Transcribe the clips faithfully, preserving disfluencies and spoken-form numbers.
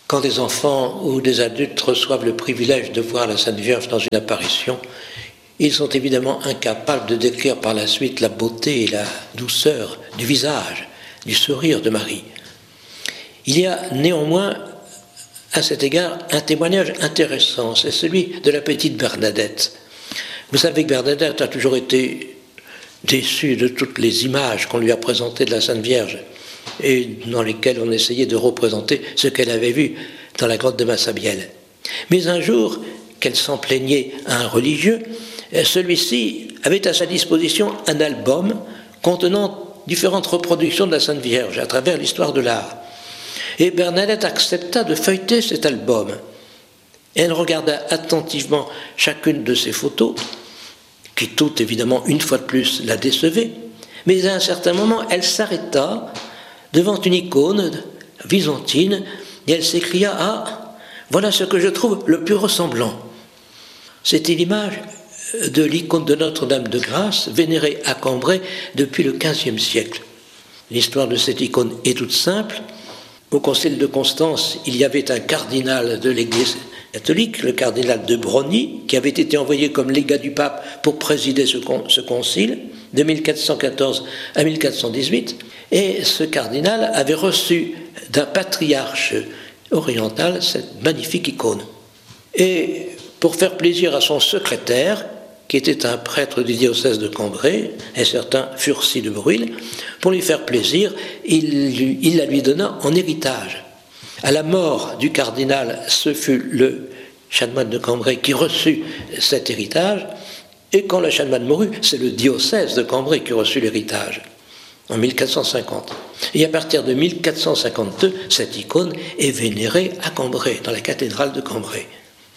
Quand des enfants ou des adultes reçoivent le privilège de voir la Sainte Vierge dans une apparition, ils sont évidemment incapables de décrire par la suite la beauté et la douceur du visage, du sourire de Marie. Il y a néanmoins, à cet égard, un témoignage intéressant, c'est celui de la petite Bernadette. Vous savez que Bernadette a toujours été déçue de toutes les images qu'on lui a présentées de la Sainte Vierge et dans lesquelles on essayait de représenter ce qu'elle avait vu dans la grotte de Massabielle. Mais un jour, qu'elle s'en plaignait à un religieux, celui-ci avait à sa disposition un album contenant différentes reproductions de la Sainte Vierge à travers l'histoire de l'art. Et Bernadette accepta de feuilleter cet album. Elle regarda attentivement chacune de ces photos, qui toutes, évidemment, une fois de plus, la décevaient, mais à un certain moment, elle s'arrêta devant une icône byzantine et elle s'écria « Ah, voilà ce que je trouve le plus ressemblant ». C'était l'image de l'icône de Notre-Dame de Grâce, vénérée à Cambrai depuis le quinzième siècle. L'histoire de cette icône est toute simple. Au concile de Constance, il y avait un cardinal de l'Église catholique, le cardinal de Broglie, qui avait été envoyé comme légat du pape pour présider ce, con, ce concile, de mille quatre cent quatorze à mille quatre cent dix-huit. Et ce cardinal avait reçu d'un patriarche oriental cette magnifique icône. Et pour faire plaisir à son secrétaire, qui était un prêtre du diocèse de Cambrai, un certain Furcy de Brûle, pour lui faire plaisir, il, il la lui donna en héritage. À la mort du cardinal, ce fut le chanoine de Cambrai qui reçut cet héritage, et quand le chanoine mourut, c'est le diocèse de Cambrai qui reçut l'héritage, en mille quatre cent cinquante. Et à partir de mille quatre cent cinquante-deux, cette icône est vénérée à Cambrai, dans la cathédrale de Cambrai.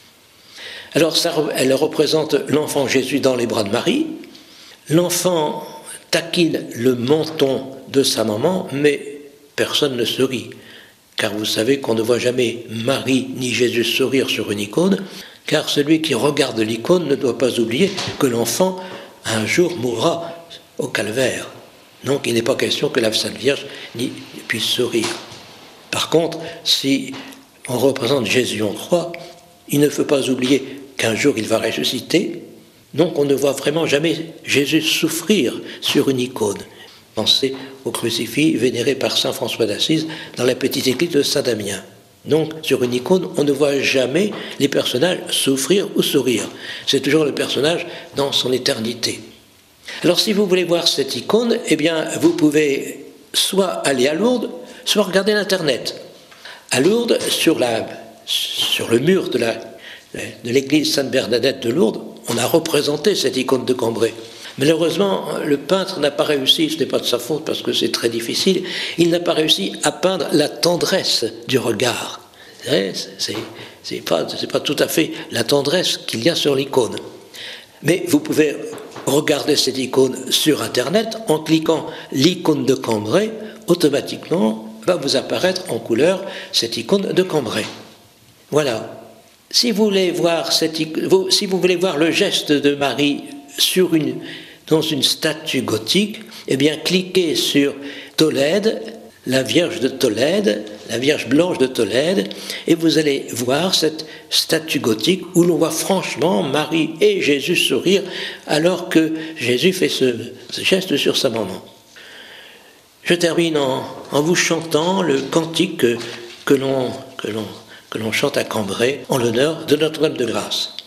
Alors, ça, elle représente l'enfant Jésus dans les bras de Marie. L'enfant taquine le menton de sa maman, mais personne ne sourit. Car vous savez qu'on ne voit jamais Marie ni Jésus sourire sur une icône, car celui qui regarde l'icône ne doit pas oublier que l'enfant, un jour, mourra au calvaire. Donc, il n'est pas question que la Sainte Vierge puisse sourire. Par contre, si on représente Jésus en croix, il ne faut pas oublier qu'un jour il va ressusciter, donc on ne voit vraiment jamais Jésus souffrir sur une icône. Pensez au crucifix vénéré par saint François d'Assise dans la petite église de Saint-Damien. Donc sur une icône, on ne voit jamais les personnages souffrir ou sourire. C'est toujours le personnage dans son éternité. Alors si vous voulez voir cette icône, eh bien vous pouvez soit aller à Lourdes, soit regarder l'Internet. À Lourdes, sur la Sur le mur de, la, de l'église Sainte-Bernadette de Lourdes, on a représenté cette icône de Cambrai. Malheureusement, le peintre n'a pas réussi, ce n'est pas de sa faute parce que c'est très difficile, il n'a pas réussi à peindre la tendresse du regard. C'est, c'est, c'est, pas, c'est pas tout à fait la tendresse qu'il y a sur l'icône. Mais vous pouvez regarder cette icône sur Internet en cliquant l'icône de Cambrai, automatiquement va vous apparaître en couleur cette icône de Cambrai. Voilà. Si vous voulez voir cette, si vous voulez voir le geste de Marie sur une, dans une statue gothique, eh bien cliquez sur Tolède, la Vierge de Tolède, la Vierge blanche de Tolède, et vous allez voir cette statue gothique où l'on voit franchement Marie et Jésus sourire alors que Jésus fait ce, ce geste sur sa maman. Je termine en, en vous chantant le cantique que, que l'on, que l'on que l'on chante à Cambrai en l'honneur de Notre-Dame de Grâce.